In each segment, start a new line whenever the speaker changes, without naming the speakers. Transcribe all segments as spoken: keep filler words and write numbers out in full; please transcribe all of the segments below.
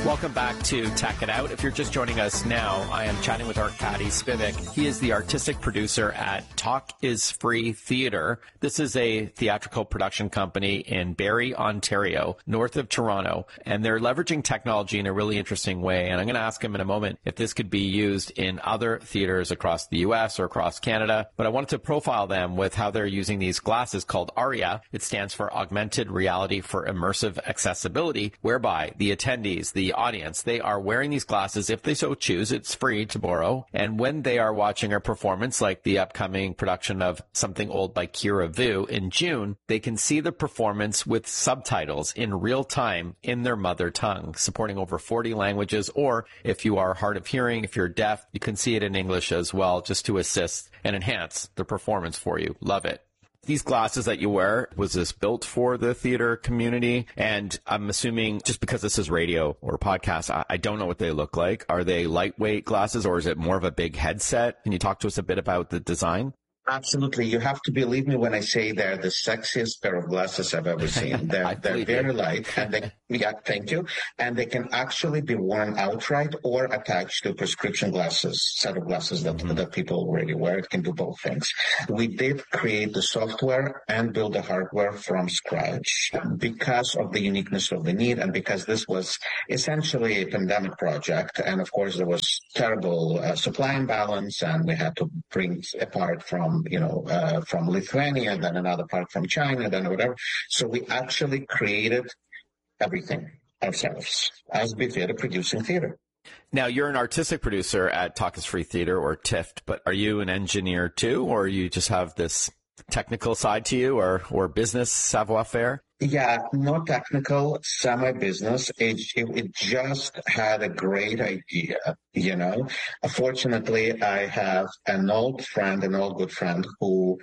Welcome back to Tech It Out. If you're just joining us now, I am chatting with Arkady Spivak. He is the artistic producer at Talk is Free Theatre. This is a theatrical production company in Barrie, Ontario, north of Toronto, and they're leveraging technology in a really interesting way. And I'm going to ask him in a moment if this could be used in other theaters across the U S or across Canada. But I wanted to profile them with how they're using these glasses called ARIA. It stands for Augmented Reality for Immersive Accessibility, whereby the attendees, the audience, they are wearing these glasses if they so choose. It's free to borrow. And when they are watching a performance like the upcoming production of Something Old by Kira Vu in June, they can see the performance with subtitles in real time in their mother tongue, supporting over forty languages. Or if you are hard of hearing, if you're deaf, you can see it in English as well, just to assist and enhance the performance for you. Love it. These glasses that you wear, was this built for the theater community? And I'm assuming just because this is radio or podcast, I, I don't know what they look like. Are they lightweight glasses or is it more of a big headset? Can you talk to us a bit about the design?
Absolutely. You have to believe me when I say they're the sexiest pair of glasses I've ever seen. They're, they're very you. light and they, yeah, thank you. And they can actually be worn outright or attached to prescription glasses, set of glasses that, mm-hmm. that people already wear. It can do both things. We did create the software and build the hardware from scratch because of the uniqueness of the need and because this was essentially a pandemic project. And of course, there was terrible uh, supply imbalance and we had to bring a part from you know, uh, from Lithuania, then another part from China, then whatever. So we actually created everything ourselves as B Theater producing theater.
Now, you're an artistic producer at Talk is Free Theatre, or T I F T, but are you an engineer too, or you just have this technical side to you, or, or business savoir-faire?
Yeah, not technical, semi-business. It, it, it just had a great idea, you know. Fortunately, I have an old friend, an old good friend who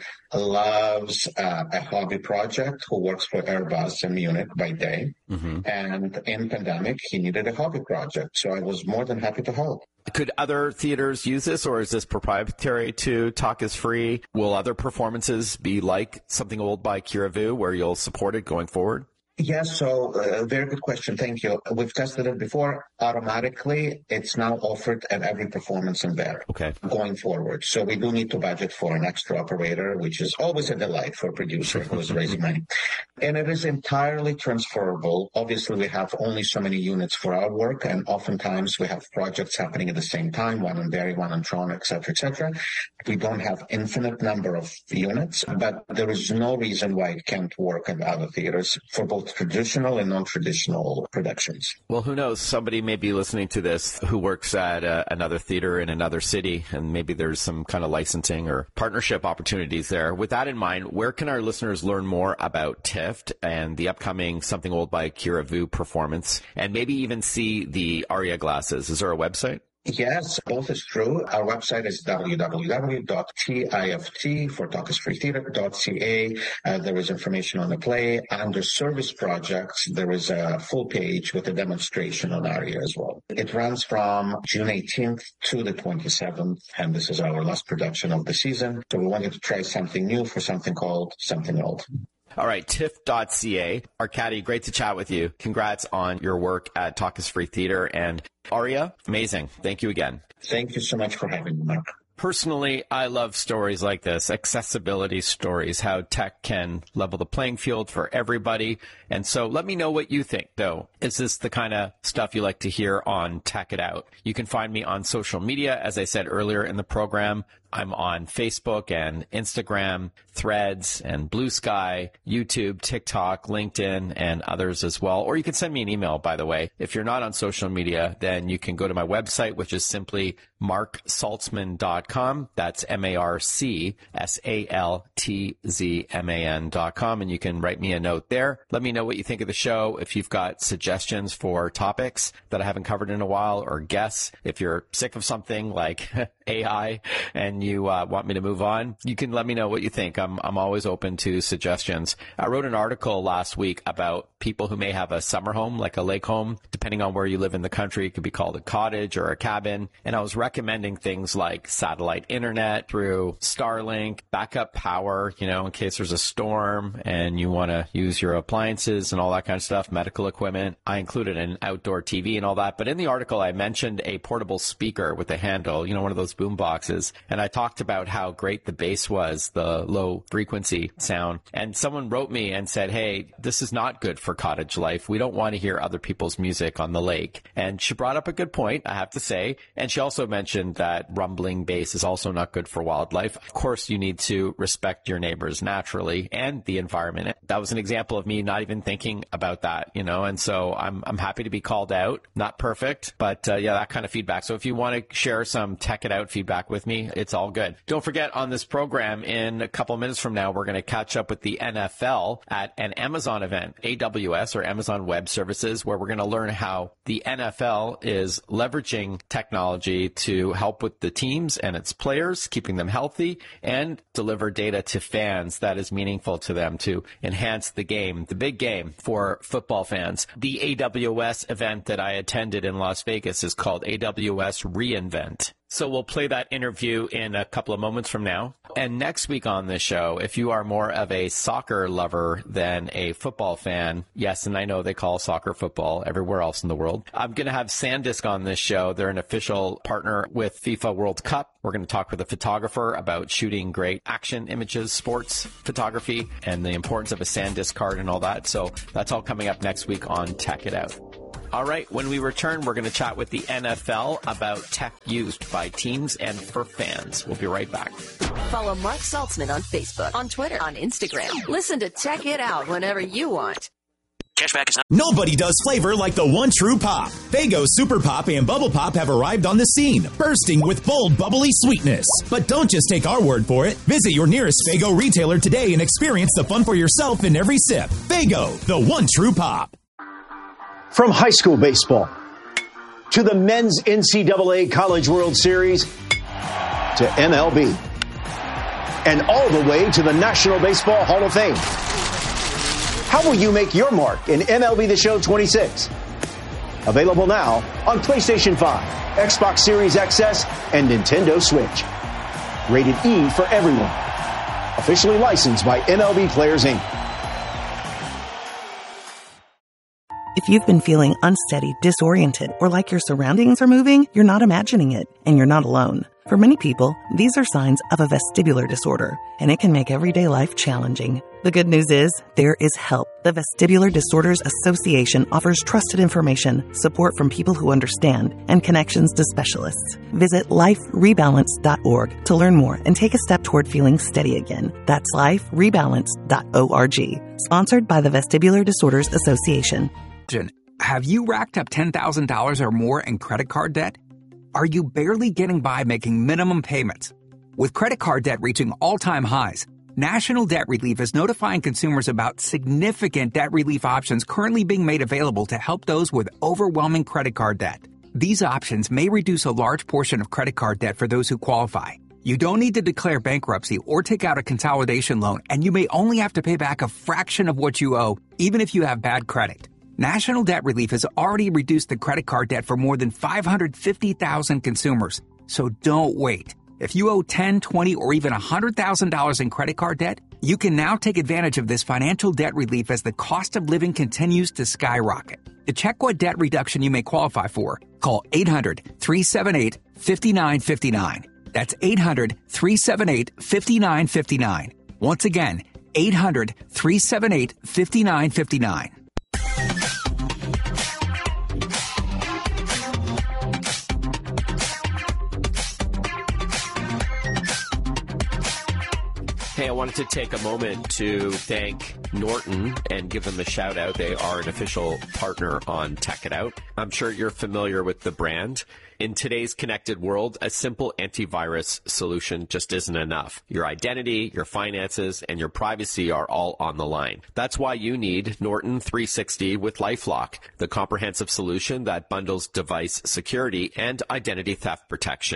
loves uh, a hobby project, who works for Airbus in Munich by day. Mm-hmm. And in pandemic, he needed a hobby project. So I was more than happy to help.
Could other theaters use this, or is this proprietary to Talk is Free? Will other performances be like Something Old by Kira Vu, where you'll support it going forward?
Yes, so uh, very good question. Thank you. We've tested it before. Automatically, it's now offered at every performance in there
okay.
going forward. So we do need to budget for an extra operator, which is always a delight for a producer who is raising money. And it is entirely transferable. Obviously, we have only so many units for our work, and oftentimes we have projects happening at the same time, one in Barrie, one in Toronto, et cetera, et cetera. We don't have infinite number of units, but there is no reason why it can't work in other theaters for both traditional and non-traditional productions.
Well, who knows? Somebody may be listening to this who works at uh, another theater in another city, and maybe there's some kind of licensing or partnership opportunities there. With that in mind, where can our listeners learn more about T I F T and the upcoming Something Old by Kira Vu performance, and maybe even see the ARIA glasses? Is there a website?
Yes, both is true. Our website is w w w dot tift for talk is free theatre dot c a. Uh, there is information on the play. Under service projects, there is a full page with a demonstration on ARIA as well. It runs from June eighteenth to the twenty-seventh, and this is our last production of the season. So we wanted to try something new for something called Something Old.
All right, tift dot c a. Arkady, great to chat with you. Congrats on your work at Talk is Free Theatre, and ARIA, amazing. Thank you again.
Thank you so much for having me, Mark.
Personally, I love stories like this, accessibility stories, how tech can level the playing field for everybody. And so let me know what you think, though. Is this the kind of stuff you like to hear on Tech It Out? You can find me on social media. As I said earlier in the program, I'm on Facebook and Instagram, Threads and Blue Sky, YouTube, TikTok, LinkedIn, and others as well. Or you can send me an email, by the way. If you're not on social media, then you can go to my website, which is simply mark saltzman dot com. That's M A R C S A L T Z M A N dot com. And you can write me a note there. Let me know what you think of the show. If you've got suggestions for topics that I haven't covered in a while, or guests, if you're sick of something like A I and you uh, want me to move on, you can let me know what you think. I'm I'm always open to suggestions. I wrote an article last week about people who may have a summer home, like a lake home. Depending on where you live in the country, it could be called a cottage or a cabin. And I was recommending things like satellite internet through Starlink, backup power, you know, in case there's a storm and you want to use your appliances and all that kind of stuff, medical equipment. I included an outdoor T V and all that. But in the article, I mentioned a portable speaker with a handle, you know, one of those boom boxes. And I talked about how great the bass was, the low frequency sound. And someone wrote me and said, hey, this is not good for cottage life. We don't want to hear other people's music on the lake. And she brought up a good point, I have to say. And she also mentioned that rumbling bass is also not good for wildlife. Of course, you need to respect your neighbors naturally and the environment. That was an example of me not even thinking about that, you know, and so I'm I'm happy to be called out. Not perfect, but uh, yeah, that kind of feedback. So if you want to share some Tech It Out feedback with me, it's all good. Don't forget, on this program, in a couple of minutes from now, we're going to catch up with the N F L at an Amazon event, A W S or Amazon Web Services, where we're going to learn how the N F L is leveraging technology to help with the teams and its players, keeping them healthy, and deliver data to fans that is meaningful to them to enhance the game, the big game for football fans. The A W S event that I attended in Las Vegas is called A W S reInvent. So we'll play that interview in a couple of moments from now. And next week on this show, if you are more of a soccer lover than a football fan, yes, and I know they call soccer football everywhere else in the world, I'm going to have SanDisk on this show. They're an official partner with FIFA World Cup. We're going to talk with a photographer about shooting great action images, sports photography, and the importance of a SanDisk card and all that. So that's all coming up next week on Tech It Out. All right, when we return, we're going to chat with the N F L about tech used by teams and for fans. We'll be right back.
Follow Mark Saltzman on Facebook, on Twitter, on Instagram. Listen to Tech It Out whenever you want.
Cashback is not. Nobody does flavor like the one true pop. Faygo Super Pop and Bubble Pop have arrived on the scene, bursting with bold, bubbly sweetness. But don't just take our word for it. Visit your nearest Faygo retailer today and experience the fun for yourself in every sip. Faygo, the one true pop.
From high school baseball to the men's N C double A College World Series to M L B and all the way to the National Baseball Hall of Fame. How will you make your mark in M L B The Show twenty-six? Available now on PlayStation five, Xbox Series X S, and Nintendo Switch. Rated E for everyone. Officially licensed by M L B Players, Incorporated.
If you've been feeling unsteady, disoriented, or like your surroundings are moving, you're not imagining it, and you're not alone. For many people, these are signs of a vestibular disorder, and it can make everyday life challenging. The good news is, there is help. The Vestibular Disorders Association offers trusted information, support from people who understand, and connections to specialists. Visit life rebalance dot org to learn more and take a step toward feeling steady again. That's life rebalance dot org. Sponsored by the Vestibular Disorders Association.
Have you racked up ten thousand dollars or more in credit card debt? Are you barely getting by making minimum payments? With credit card debt reaching all-time highs, National Debt Relief is notifying consumers about significant debt relief options currently being made available to help those with overwhelming credit card debt. These options may reduce a large portion of credit card debt for those who qualify. You don't need to declare bankruptcy or take out a consolidation loan, and you may only have to pay back a fraction of what you owe, even if you have bad credit. National Debt Relief has already reduced the credit card debt for more than five hundred fifty thousand consumers. So don't wait. If you owe ten, twenty, or even one hundred thousand dollars in credit card debt, you can now take advantage of this financial debt relief as the cost of living continues to skyrocket. To check what debt reduction you may qualify for, call eight hundred, three seven eight, five nine five nine. That's eight hundred, three seven eight, five nine five nine. Once again, eight hundred, three seven eight, five nine five nine.
Hey, I wanted to take a moment to thank Norton and give them a shout out. They are an official partner on Tech It Out. I'm sure you're familiar with the brand. In today's connected world, a simple antivirus solution just isn't enough. Your identity, your finances, and your privacy are all on the line. That's why you need Norton three sixty with LifeLock, the comprehensive solution that bundles device security and identity theft protection.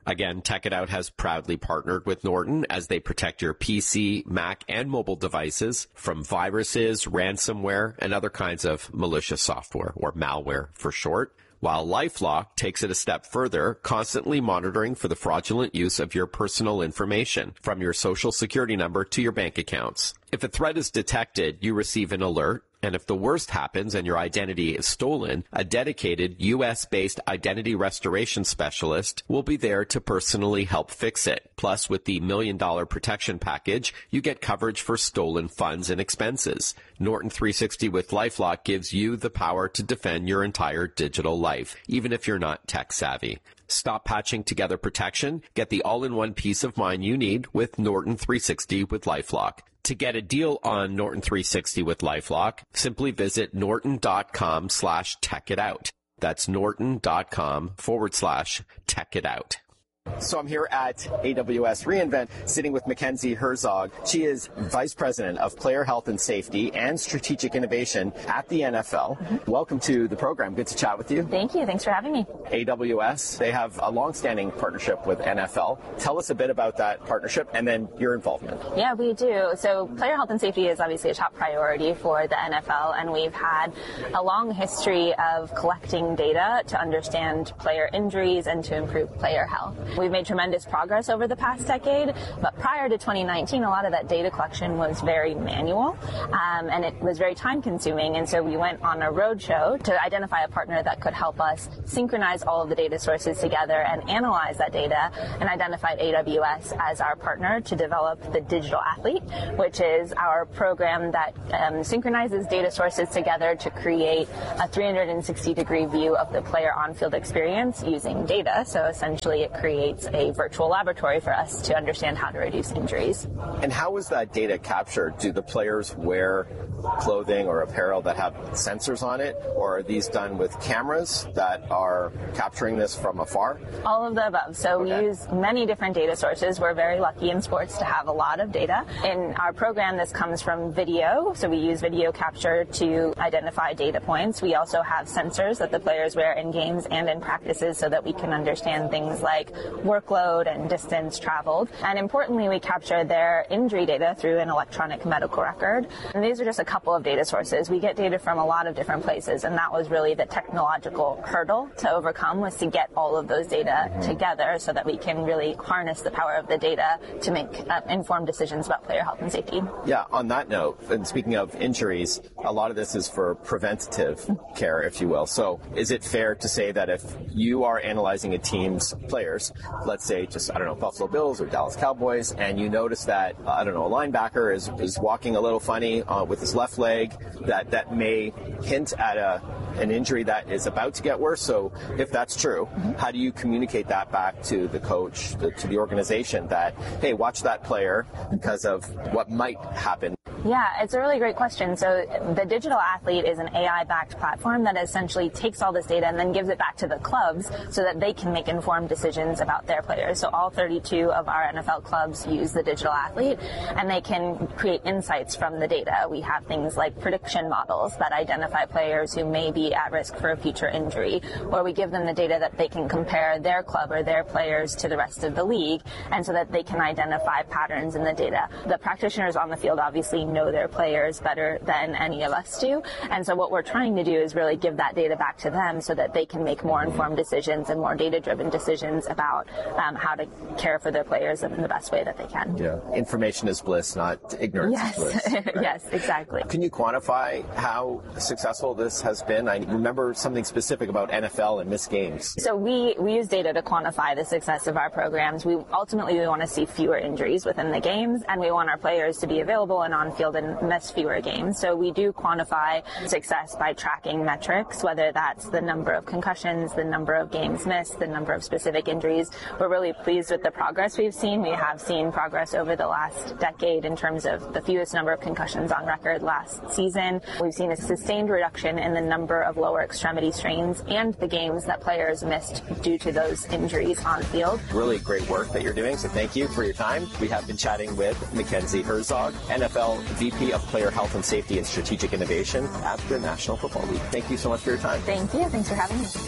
Again, Tech It Out has proudly partnered with Norton as they protect your P C, Mac, and mobile devices from viruses, ransomware, and other kinds of malicious software, or malware for short. While LifeLock takes it a step further, constantly monitoring for the fraudulent use of your personal information, from your social security number to your bank accounts. If a threat is detected, you receive an alert. And if the worst happens and your identity is stolen, a dedicated U S-based identity restoration specialist will be there to personally help fix it. Plus, with the million dollar protection package, you get coverage for stolen funds and expenses. Norton three sixty with LifeLock gives you the power to defend your entire digital life, even if you're not tech savvy. Stop patching together protection. Get the all-in-one peace of mind you need with Norton three sixty with LifeLock. To get a deal on Norton three sixty with LifeLock, simply visit norton.com slash techitout. That's norton.com forward slash techitout. So I'm here at A W S reInvent, sitting with Mackenzie Herzog. She is Vice President of Player Health and Safety and Strategic Innovation at the N F L. Mm-hmm. Welcome to the program. Good to chat with you.
Thank you. Thanks for having me.
A W S, they have a long-standing partnership with N F L. Tell us a bit about that partnership and then your involvement.
Yeah, we do. So player health and safety is obviously a top priority for the N F L, and we've had a long history of collecting data to understand player injuries and to improve player health. We've made tremendous progress over the past decade, but prior to twenty nineteen, a lot of that data collection was very manual, um, and it was very time-consuming, and so we went on a roadshow to identify a partner that could help us synchronize all of the data sources together and analyze that data, and identified A W S as our partner to develop the Digital Athlete, which is our program that um, synchronizes data sources together to create a three hundred sixty degree view of the player on-field experience using data. So essentially it creates a virtual laboratory for us to understand how to reduce injuries.
And how is that data captured? Do the players wear clothing or apparel that have sensors on it, or are these done with cameras that are capturing this from afar?
All of the above. So okay. We use many different data sources. We're very lucky in sports to have a lot of data. In our program, this comes from video. So we use video capture to identify data points. We also have sensors that the players wear in games and in practices so that we can understand things like workload and distance traveled. And importantly, we capture their injury data through an electronic medical record. And these are just a couple of data sources. We get data from a lot of different places, and that was really the technological hurdle to overcome, was to get all of those data mm-hmm. together so that we can really harness the power of the data to make uh, informed decisions about player health and safety.
Yeah, on that note, and speaking of injuries, a lot of this is for preventative care, if you will. So is it fair to say that if you are analyzing a team's players, let's say just, I don't know, Buffalo Bills or Dallas Cowboys, and you notice that, uh, I don't know, a linebacker is, is walking a little funny uh, with his left leg, that, that may hint at a an injury that is about to get worse. So if that's true, mm-hmm. how do you communicate that back to the coach, the, to the organization, that, hey, watch that player because of what might happen?
Yeah, it's a really great question. So the Digital Athlete is an A I-backed platform that essentially takes all this data and then gives it back to the clubs so that they can make informed decisions about their players. So all thirty-two of our N F L clubs use the Digital Athlete, and they can create insights from the data. We have things like prediction models that identify players who may be at risk for a future injury, or we give them the data that they can compare their club or their players to the rest of the league, and so that they can identify patterns in the data. The practitioners on the field obviously know their players better than any of us do, and so what we're trying to do is really give that data back to them so that they can make more informed decisions and more data-driven decisions about um, how to care for their players in the best way that they can.
Yeah, information is bliss, not ignorance
yes.
is bliss. Right?
Yes, exactly.
Can you quantify how successful this has been? I remember something specific about N F L and missed games.
So we, we use data to quantify the success of our programs. We ultimately we want to see fewer injuries within the games, and we want our players to be available and on field and miss fewer games. So we do quantify success by tracking metrics, whether that's the number of concussions, the number of games missed, the number of specific injuries. We're really pleased with the progress we've seen. We have seen progress over the last decade in terms of the fewest number of concussions on record last season. We've seen a sustained reduction in the number of lower extremity strains and the games that players missed due to those injuries on field.
Really great work that you're doing, so thank you for your time. We have been chatting with Mackenzie Herzog, N F L V P of Player Health and Safety and Strategic Innovation at the National Football League. Thank you so much for your time.
Thank you. Thanks for having me.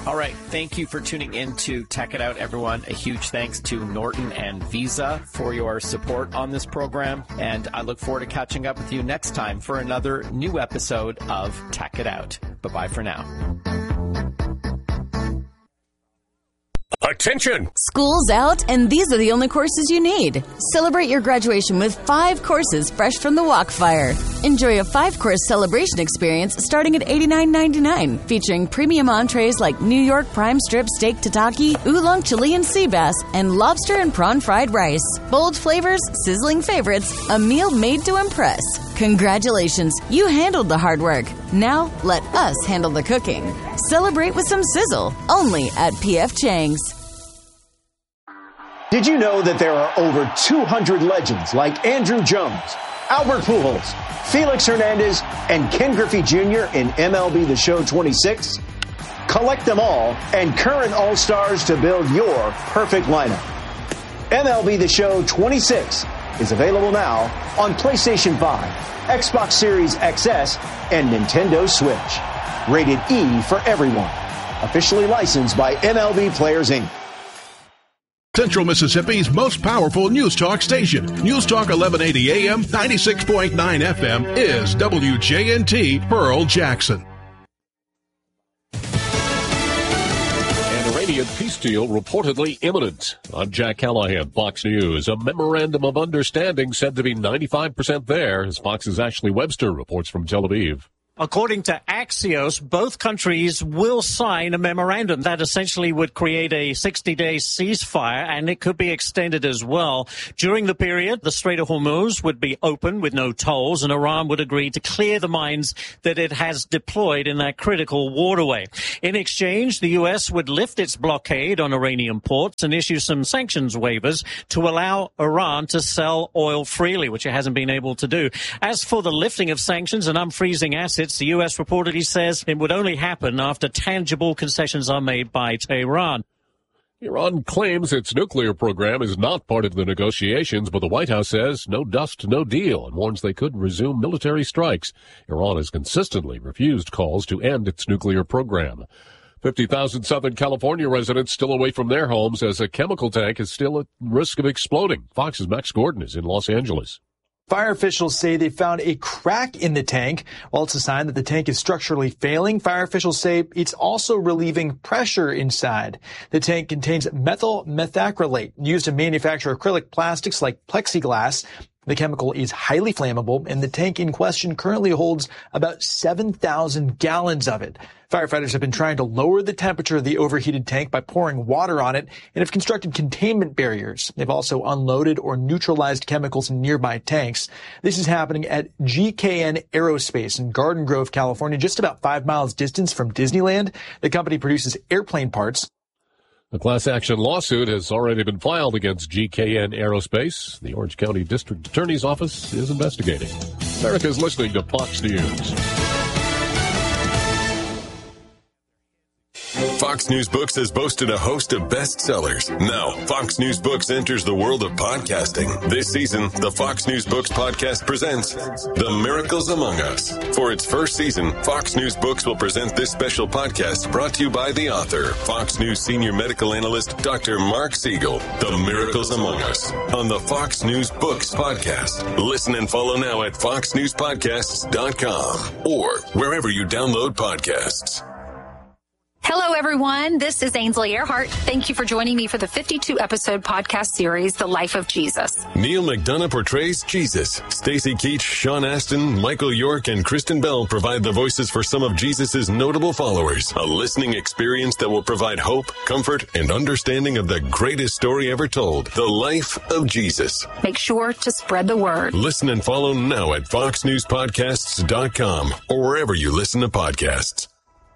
All right. Thank you for tuning in to Tech It Out, everyone. A huge thanks to Norton and Visa for your support on this program. And I look forward to catching up with you next time for another new episode of Tech It Out. Bye-bye for now.
Attention!
School's out, and these are the only courses you need. Celebrate your graduation with five courses fresh from the Walkfire. Enjoy a five-course celebration experience starting at eighty-nine ninety-nine, featuring premium entrees like New York prime strip steak tataki, oolong Chilean sea bass, and lobster and prawn fried rice. Bold flavors, sizzling favorites, a meal made to impress. Congratulations, you handled the hard work. Now, let us handle the cooking. Celebrate with some sizzle, only at P F Chang's.
Did you know that there are over two hundred legends like Andrew Jones, Albert Pujols, Felix Hernandez, and Ken Griffey Junior in M L B The Show twenty-six? Collect them all and current All-Stars to build your perfect lineup. M L B The Show twenty-six is available now on PlayStation five, Xbox Series X S, and Nintendo Switch. Rated E for everyone. Officially licensed by M L B Players, Incorporated.
Central Mississippi's most powerful news talk station. News Talk eleven eighty A M, ninety-six point nine F M is W J N T Pearl Jackson.
An Iranian peace deal reportedly imminent. I'm Jack Callahan, Fox News. A memorandum of understanding said to be ninety-five percent there, as Fox's Ashley Webster reports from Tel Aviv.
According to Axios, both countries will sign a memorandum that essentially would create a sixty-day ceasefire, and it could be extended as well. During the period, the Strait of Hormuz would be open with no tolls, and Iran would agree to clear the mines that it has deployed in that critical waterway. In exchange, the U S would lift its blockade on Iranian ports and issue some sanctions waivers to allow Iran to sell oil freely, which it hasn't been able to do. As for the lifting of sanctions and unfreezing assets, the U S reportedly says it would only happen after tangible concessions are made by Tehran.
Iran claims its nuclear program is not part of the negotiations, but the White House says no dust, no deal, and warns they could resume military strikes. Iran has consistently refused calls to end its nuclear program. fifty thousand Southern California residents still away from their homes as a chemical tank is still at risk of exploding. Fox's Max Gordon is in Los Angeles.
Fire officials say they found a crack in the tank. While it's a sign that the tank is structurally failing, fire officials say it's also relieving pressure inside. The tank contains methyl methacrylate used to manufacture acrylic plastics like plexiglass. The chemical is highly flammable, and the tank in question currently holds about seven thousand gallons of it. Firefighters have been trying to lower the temperature of the overheated tank by pouring water on it and have constructed containment barriers. They've also unloaded or neutralized chemicals in nearby tanks. This is happening at G K N Aerospace in Garden Grove, California, just about five miles distance from Disneyland. The company produces airplane parts.
A class action lawsuit has already been filed against G K N Aerospace. The Orange County District Attorney's Office is investigating. America's listening to Fox News.
Fox News Books has boasted a host of bestsellers. Now, Fox News Books enters the world of podcasting. This season, the Fox News Books podcast presents The Miracles Among Us. For its first season, Fox News Books will present this special podcast brought to you by the author, Fox News senior medical analyst, Doctor Mark Siegel. The Miracles Among Us on the Fox News Books podcast. Listen and follow now at fox news podcasts dot com or wherever you download podcasts.
Hello, everyone. This is Ainsley Earhart. Thank you for joining me for the fifty-two episode podcast series, The Life of Jesus.
Neil McDonough portrays Jesus. Stacey Keach, Sean Astin, Michael York, and Kristen Bell provide the voices for some of Jesus' notable followers. A listening experience that will provide hope, comfort, and understanding of the greatest story ever told, The Life of Jesus.
Make sure to spread the word.
Listen and follow now at fox news podcasts dot com or wherever you listen to podcasts.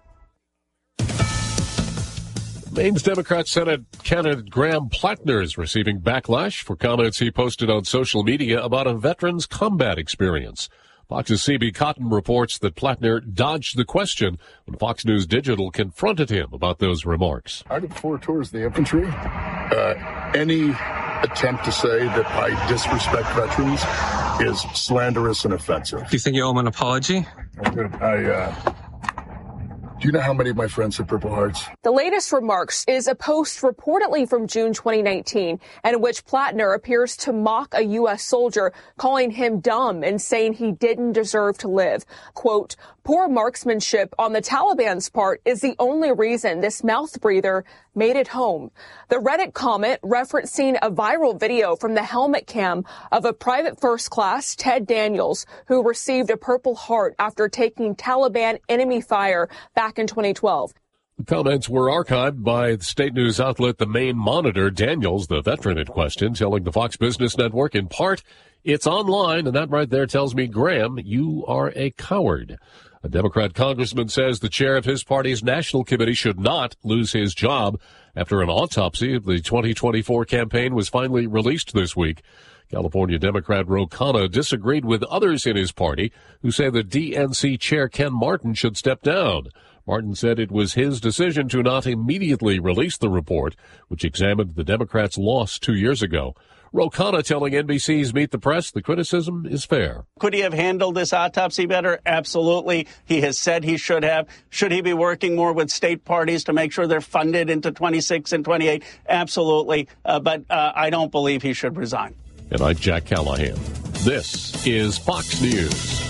Maine's Democrat Senate candidate Graham Plattner is receiving backlash for comments he posted on social media about a veteran's combat experience. Fox's C B Cotton reports that Plattner dodged the question when Fox News Digital confronted him about those remarks.
Article four towards the infantry. Uh, any attempt to say that I disrespect veterans is slanderous and offensive.
Do you think you owe him an apology?
I, uh, Do you know how many of my friends have Purple Hearts?
The latest remarks is a post reportedly from June twenty nineteen in which Plattner appears to mock a U S soldier, calling him dumb and saying he didn't deserve to live. Quote, poor marksmanship on the Taliban's part is the only reason this mouth breather made it home. The Reddit comment referencing a viral video from the helmet cam of a Private First Class Ted Daniels who received a Purple Heart after taking Taliban enemy fire back in twenty twelve.
The comments were archived by the state news outlet The Main Monitor. Daniels, the veteran in question, telling the Fox Business Network in part, it's online, and that right there tells me, Graham, you are a coward. A Democrat congressman says the chair of his party's national committee should not lose his job after an autopsy of the twenty twenty-four campaign was finally released this week. California Democrat Ro Khanna disagreed with others in his party who say the D N C chair Ken Martin should step down. Martin said it was his decision to not immediately release the report, which examined the Democrats' loss two years ago. Ro Khanna telling N B C's Meet the Press the criticism is fair.
Could he have handled this autopsy better? Absolutely. He has said he should have. Should he be working more with state parties to make sure they're funded into twenty-six and twenty-eight? Absolutely. Uh, but uh, I don't believe he should resign.
And I'm Jack Callahan. This is Fox News.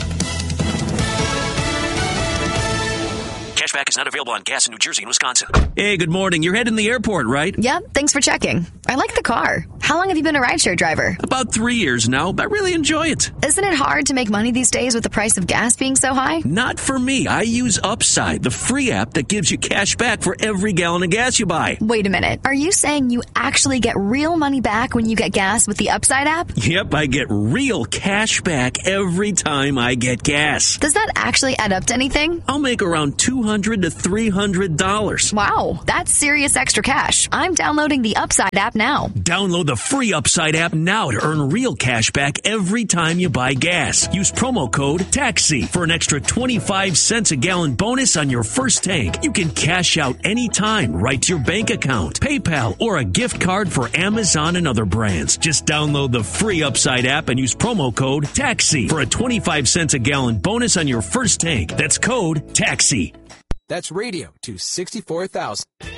Cashback is not available on gas in New Jersey and Wisconsin.
Hey, good morning. You're heading to the airport, right?
Yep, thanks for checking. I like the car. How long have you been a rideshare driver?
About three years now, but I really enjoy it.
Isn't it hard to make money these days with the price of gas being so high?
Not for me. I use Upside, the free app that gives you cash back for every gallon of gas you buy.
Wait a minute. Are you saying you actually get real money back when you get gas with the Upside app?
Yep, I get real cash back every time I get gas.
Does that actually add up to anything?
I'll make around two hundred to three hundred dollars.
Wow, that's serious extra cash. I'm downloading the Upside app now.
Download the free Upside app now to earn real cash back every time you buy gas. Use promo code TAXI for an extra twenty-five cents a gallon bonus on your first tank. You can cash out anytime right to your bank account, PayPal, or a gift card for Amazon and other brands. Just download the free Upside app and use promo code TAXI for a twenty-five cents a gallon bonus on your first tank. That's code TAXI.
That's radio to sixty-four thousand.